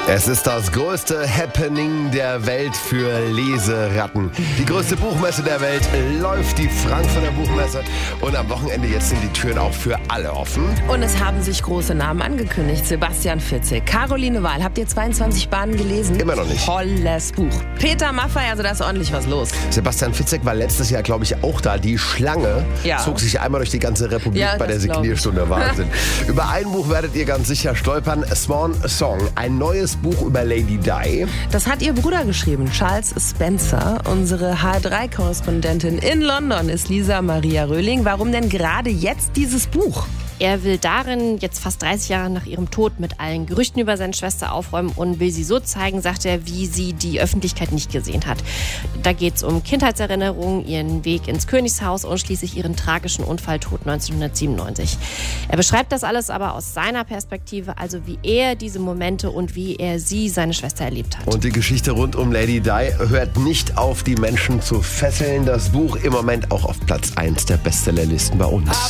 Es ist das größte Happening der Welt für Leseratten. Die größte Buchmesse der Welt läuft, die Frankfurter Buchmesse. Und am Wochenende jetzt sind die Türen auch für alle offen. Und es haben sich große Namen angekündigt. Sebastian Fitzek, Caroline Wahl. Habt ihr 22 Bahnen gelesen? Immer noch nicht. Tolles Buch. Peter Maffay, also da ist ordentlich was los. Sebastian Fitzek war letztes Jahr, glaube ich, auch da. Die Schlange zog sich einmal durch die ganze Republik bei der Signierstunde. Wahnsinn. Über ein Buch werdet ihr ganz sicher stolpern. Swan Song, ein neues Buch über Lady Di. Das hat ihr Bruder geschrieben, Charles Spencer. Unsere H3-Korrespondentin in London ist Lisa Maria Röhling. Warum denn gerade jetzt dieses Buch? Er will darin jetzt fast 30 Jahre nach ihrem Tod mit allen Gerüchten über seine Schwester aufräumen und will sie so zeigen, sagt er, wie sie die Öffentlichkeit nicht gesehen hat. Da geht es um Kindheitserinnerungen, ihren Weg ins Königshaus und schließlich ihren tragischen Unfalltod 1997. Er beschreibt das alles aber aus seiner Perspektive, also wie er diese Momente und wie er sie, seine Schwester, erlebt hat. Und die Geschichte rund um Lady Di hört nicht auf, die Menschen zu fesseln. Das Buch im Moment auch auf Platz 1 der Bestsellerlisten bei uns.